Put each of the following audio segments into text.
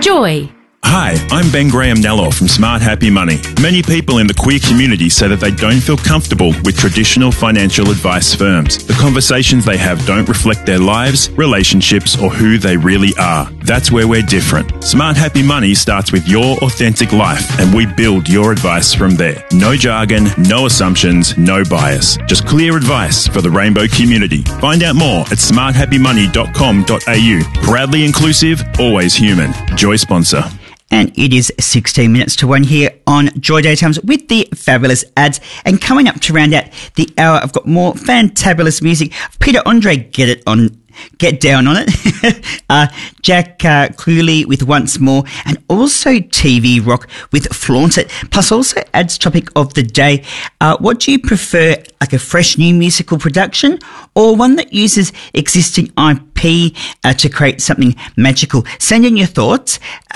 Joy. Hi, I'm Ben Graham Nello from Smart Happy Money. Many people in the queer community say that they don't feel comfortable with traditional financial advice firms. The conversations they have don't reflect their lives, relationships, or who they really are. That's where we're different. Smart Happy Money starts with your authentic life, and we build your advice from there. No jargon, no assumptions, no bias. Just clear advice for the rainbow community. Find out more at smarthappymoney.com.au. Proudly inclusive, always human. Joy sponsor. And it is 16 minutes to 1 here on Joy Daytimes with the fabulous ads. And coming up to round out the hour, I've got more fantabulous music. Peter Andre, Get Down on It. Jack Cluley with Once More, and also TV Rock with Flaunt It. Plus also ads topic of the day. What do you prefer, like a fresh new musical production or one that uses existing IP to create something magical? Send in your thoughts,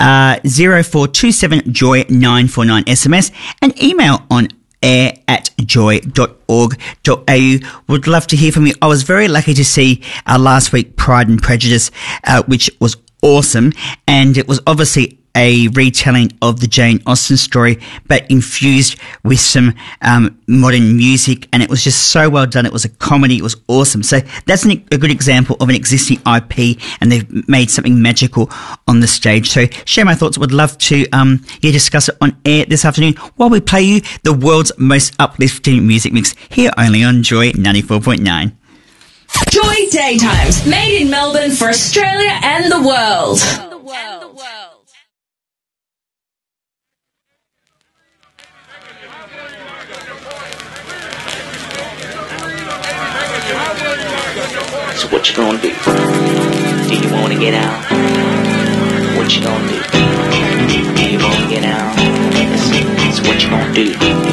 0427 Joy 949 SMS, and email on air@joy.org.au. Would love to hear from you. I was very lucky to see last week Pride and Prejudice, which was awesome, and it was obviously a retelling of the Jane Austen story, but infused with some modern music, and it was just so well done. It was a comedy. It was awesome. So that's a good example of an existing IP, and they've made something magical on the stage. So share my thoughts. Would love to discuss it on air this afternoon while we play you the world's most uplifting music mix here only on Joy 94.9. Joy Daytimes, made in Melbourne for Australia and the world. So what you gonna do? Do you wanna get out? What you gonna do? Do you wanna get out? So what you gonna do?